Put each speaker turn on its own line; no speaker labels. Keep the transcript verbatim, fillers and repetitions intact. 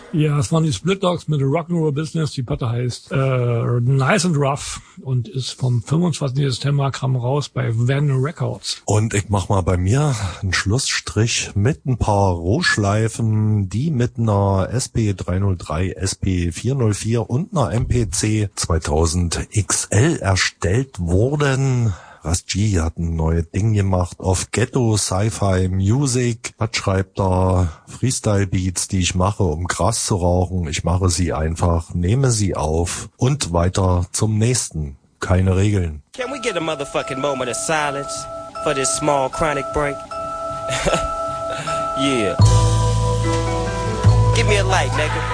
Ja, es waren die Split Dogs mit Rock'n'Roll Business. Die Platte heißt äh, Nice and Rough und ist vom fünfundzwanzigsten September, kam raus bei Van Records.
Und ich mach mal bei mir einen Schlussstrich mit ein paar Rohschleifen, die mit einer S P dreihundertdrei, S P vierhundertvier und einer M P C zweitausend X L erstellt wurden. Ras G hat ein neues Ding gemacht auf Ghetto Sci-Fi Music. Was schreibt er? Freestyle Beats, die ich mache, um Gras zu rauchen. Ich mache sie einfach, nehme sie auf und weiter zum nächsten. Keine Regeln.
Can we get a motherfucking moment of silence for this small chronic break? Yeah. Give me a light, nigga.